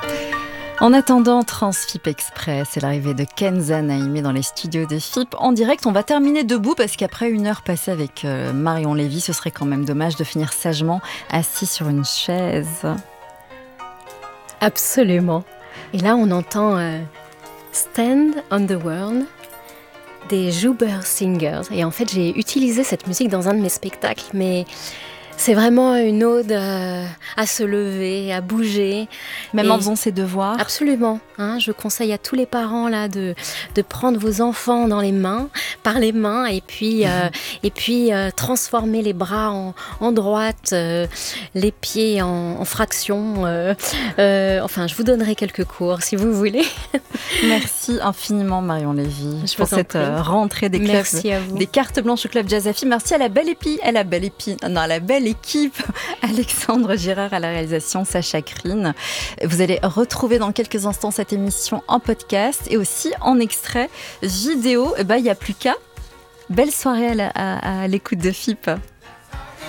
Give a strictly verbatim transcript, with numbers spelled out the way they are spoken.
En attendant Transfip Express, c'est l'arrivée de Kenza Naïmé dans les studios de F I P en direct. On va terminer debout parce qu'après une heure passée avec euh, Marion Lévy, ce serait quand même dommage de finir sagement assis sur une chaise. Absolument. Et là, on entend euh, Stand on the World des Juber Singers. Et en fait, j'ai utilisé cette musique dans un de mes spectacles, mais c'est vraiment une ode euh, à se lever, à bouger. Même Et en faisant ses devoirs. Absolument. Hein, je conseille à tous les parents là de, de prendre vos enfants dans les mains, par les mains, et puis, euh, et puis euh, transformer les bras en, en droite, euh, les pieds en, en fractions. Euh, euh, enfin, je vous donnerai quelques cours si vous voulez. Merci infiniment Marion Lévy Je pour vous en cette prie. euh, rentrée des clubs, Merci à vous. des cartes blanches au club Jazz Affi. Merci à la belle épi, à la belle épi, non, à la belle équipe, Alexandre Girard à la réalisation, Sacha Krine. Vous allez retrouver dans quelques instants cette émission en podcast et aussi en extrait vidéo. Il n'y a plus qu'à. Belle soirée à, la, à, à l'écoute de F I P.